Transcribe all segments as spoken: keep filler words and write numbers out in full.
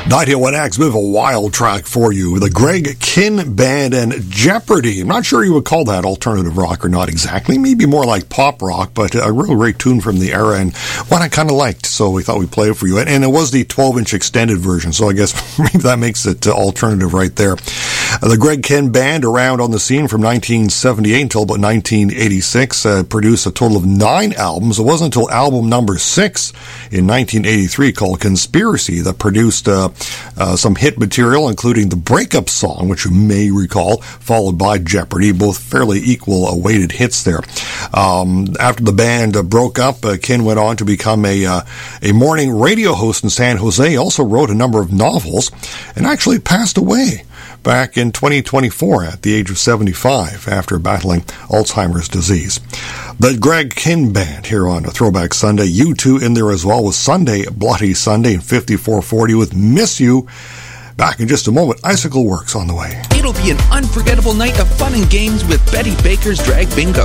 ninety-one X, a bit of a wild track for you. The Greg Kihn Band and Jeopardy. I'm not sure you would call that alternative rock or not exactly. Maybe more like pop rock, but a real great tune from the era and one I kind of liked, so we thought we'd play it for you. And, and it was the twelve-inch extended version, so I guess maybe that makes it uh, alternative right there. Uh, the Greg Kihn Band, around on the scene from nineteen seventy-eight until about nineteen eighty-six, uh, produced a total of nine albums. It wasn't until album number six in nineteen eighty-three called Conspiracy that produced uh, uh, some hit material, including the breakup song, which you may recall, followed by Jeopardy, both fairly equal uh, weighted hits there. Um, after the band uh, broke up, uh, Kihn went on to become a uh, a morning radio host in San Jose. He also wrote a number of novels and actually passed away back in twenty twenty-four at the age of seventy-five after battling Alzheimer's disease. The Greg Kihn Band here on a Throwback Sunday. U two in there as well with Sunday, Bloody Sunday, and fifty-four forty with Miss You. Back in just a moment, Icicle Works on the way. It'll be an unforgettable night of fun and games with Betty Baker's Drag Bingo.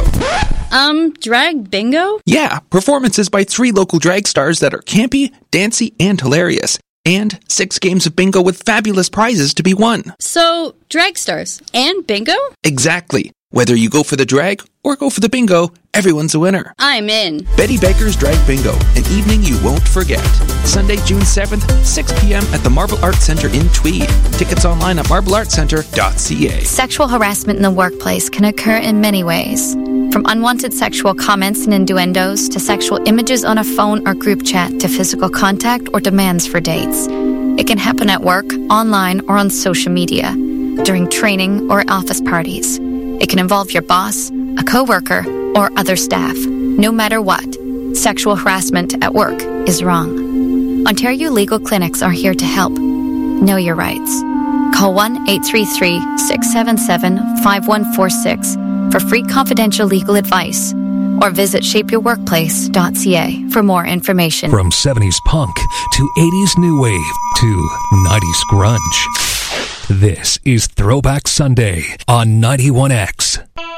Um, drag bingo? Yeah, performances by three local drag stars that are campy, dancy, and hilarious. And six games of bingo with fabulous prizes to be won. So, drag stars and bingo? Exactly. Whether you go for the drag or go for the bingo, everyone's a winner. I'm in. Betty Baker's Drag Bingo, an evening you won't forget. Sunday, June seventh, six p.m. at the Marble Arts Centre in Tweed. Tickets online at marble arts centre dot c a. Sexual harassment in the workplace can occur in many ways. From unwanted sexual comments and innuendos to sexual images on a phone or group chat to physical contact or demands for dates. It can happen at work, online, or on social media, during training or at office parties. It can involve your boss, a coworker, or other staff. No matter what, sexual harassment at work is wrong. Ontario Legal Clinics are here to help. Know your rights. Call one eight three three, six seven seven, five one four six for free confidential legal advice, or visit shape your workplace dot c a for more information. From seventies punk to eighties new wave to nineties grunge, this is Throwback Sunday on ninety-one X.